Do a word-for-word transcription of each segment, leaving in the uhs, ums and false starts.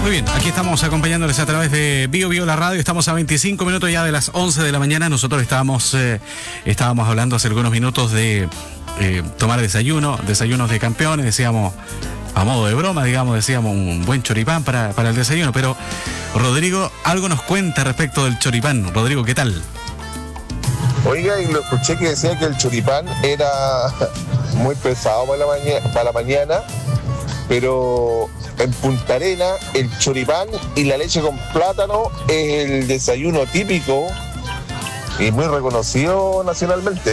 Muy bien, aquí estamos acompañándoles a través de Bio Bio la radio. Estamos a veinticinco minutos ya de las once de la mañana. Nosotros estábamos, eh, estábamos hablando hace algunos minutos de eh, tomar desayuno, desayunos de campeones. Decíamos, a modo de broma, digamos, decíamos un buen choripán para, para el desayuno. Pero Rodrigo algo nos cuenta respecto del choripán. Rodrigo, ¿qué tal? Oiga, y lo escuché que decía que el choripán era muy pesado para la, maña- para la mañana, pero en Punta Arenas el choripán y la leche con plátano es el desayuno típico y muy reconocido nacionalmente.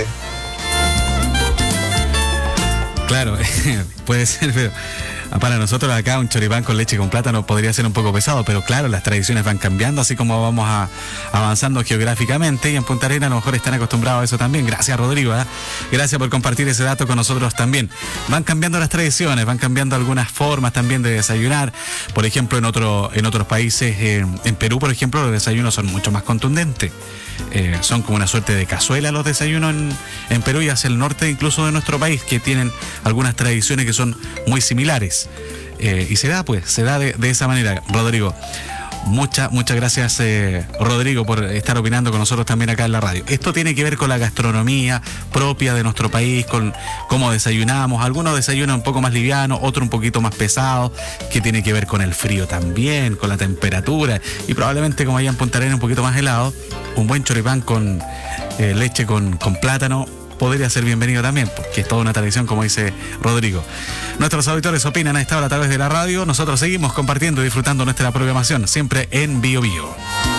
Claro, puede ser, pero para nosotros acá un choripán con leche con plátano podría ser un poco pesado, pero claro, las tradiciones van cambiando, así como vamos a, avanzando geográficamente, y en Punta Arenas a lo mejor están acostumbrados a eso también. Gracias, Rodrigo, ¿eh? Gracias por compartir ese dato con nosotros también. Van cambiando las tradiciones, van cambiando algunas formas también de desayunar. Por ejemplo, en otro, en otros países, eh, en Perú, por ejemplo, los desayunos son mucho más contundentes. Eh, son como una suerte de cazuela los desayunos en, en Perú y hacia el norte incluso de nuestro país, que tienen algunas tradiciones que son muy similares. Eh, y se da, pues, se da de, de esa manera, Rodrigo. Muchas, muchas gracias, eh, Rodrigo, por estar opinando con nosotros también acá en la radio. Esto tiene que ver con la gastronomía propia de nuestro país, con cómo desayunamos. Algunos desayunan un poco más livianos, otros un poquito más pesados, que tiene que ver con el frío también, con la temperatura. Y probablemente, como allá en Punta Arenas, un poquito más helado, un buen choripán con eh, leche con, con plátano podría ser bienvenido también, porque es toda una tradición, como dice Rodrigo. Nuestros auditores opinan a esta hora a través de la radio. Nosotros seguimos compartiendo y disfrutando nuestra programación, siempre en Bio Bio.